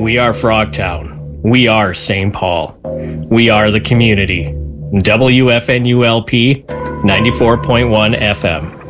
We are Frogtown. We are St. Paul. We are the community. WFNULP 94.1 FM.